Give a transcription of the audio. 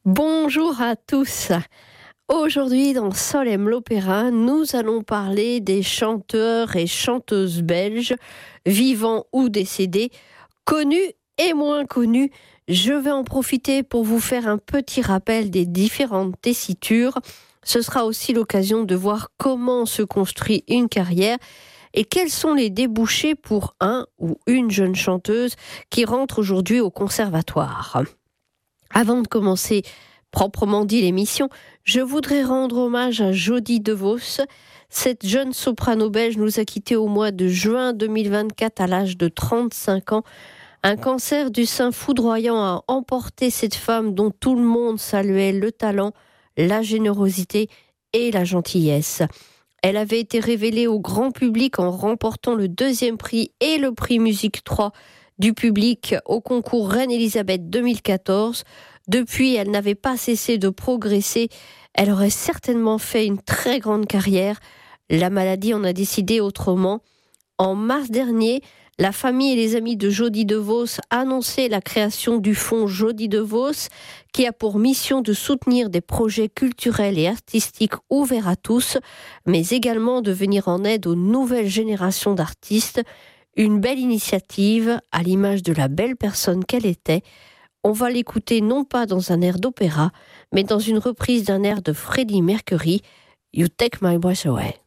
Bonjour à tous. Aujourd'hui, dans Sol aime l'opéra, nous allons parler des chanteurs et chanteuses belges, vivants ou décédés, connus et moins connus. Je vais en profiter pour vous faire un petit rappel des différentes tessitures. Ce sera aussi l'occasion de voir comment se construit une carrière et quels sont les débouchés pour un ou une jeune chanteuse qui rentre aujourd'hui au conservatoire. Avant de commencer proprement dit l'émission, je voudrais rendre hommage à Jody DeVos. Cette jeune soprano belge nous a quittés au mois de juin 2024 à l'âge de 35 ans. Un cancer du sein foudroyant a emporté cette femme dont tout le monde saluait le talent, la générosité et la gentillesse. Elle avait été révélée au grand public en remportant le 2e prix et le prix Musique 3 du public au concours Reine-Élisabeth 2014. Depuis, elle n'avait pas cessé de progresser. Elle aurait certainement fait une très grande carrière. La maladie en a décidé autrement. En mars dernier, la famille et les amis de Jody DeVos annonçaient la création du fonds Jody DeVos, qui a pour mission de soutenir des projets culturels et artistiques ouverts à tous, mais également de venir en aide aux nouvelles générations d'artistes. Une belle initiative, à l'image de la belle personne qu'elle était. On va l'écouter non pas dans un air d'opéra, mais dans une reprise d'un air de Freddie Mercury, You Take My Breath Away.